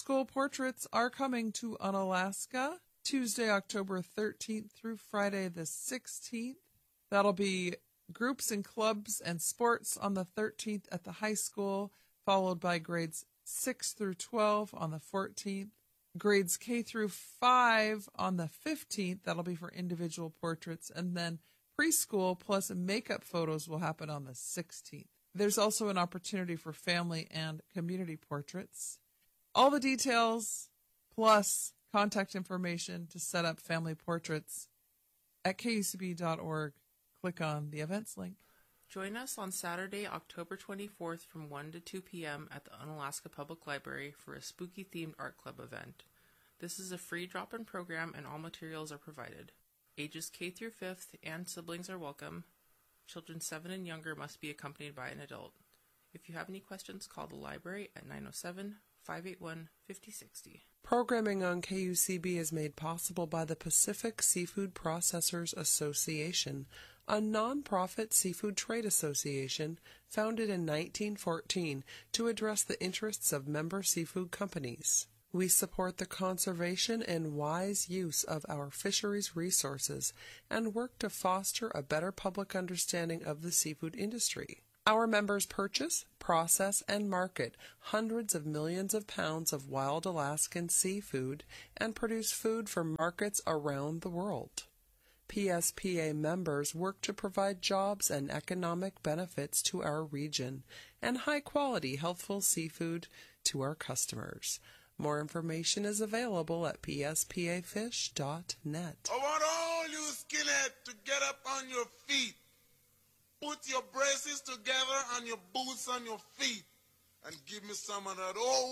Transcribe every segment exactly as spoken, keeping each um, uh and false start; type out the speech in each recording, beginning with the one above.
School portraits are coming to Unalaska Tuesday, October thirteenth through Friday the sixteenth. That'll be groups and clubs and sports on the thirteenth at the high school, followed by grades six through twelve on the fourteenth. Grades K through five on the fifteenth. That'll be for individual portraits. And then preschool plus makeup photos will happen on the sixteenth. There's also an opportunity for family and community portraits. All the details plus contact information to set up family portraits at K U C B dot org. Click on the events link. Join us on Saturday, October twenty-fourth from one to two p.m. at the Unalaska Public Library for a spooky-themed art club event. This is a free drop-in program and all materials are provided. Ages K through fifth and siblings are welcome. Children seven and younger must be accompanied by an adult. If you have any questions, call the library at nine oh seven, five eight one, five oh six oh. Programming on K U C B is made possible by the Pacific Seafood Processors Association, a non-profit seafood trade association founded in nineteen fourteen to address the interests of member seafood companies. We support the conservation and wise use of our fisheries resources and work to foster a better public understanding of the seafood industry. Our members purchase, process, and market hundreds of millions of pounds of wild Alaskan seafood and produce food for markets around the world. P S P A members work to provide jobs and economic benefits to our region and high-quality, healthful seafood to our customers. More information is available at P S P A fish dot net. I want all you skinheads to get up on your feet. Put your braces together and your boots on your feet and give me some of that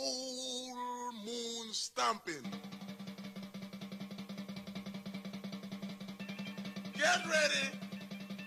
old moon stomping. Get ready.